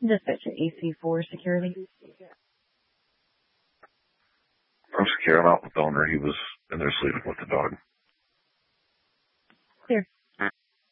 Dispatch at AC4 security. I'm secure. I'm out with the owner. He was in there sleeping with the dog. Clear.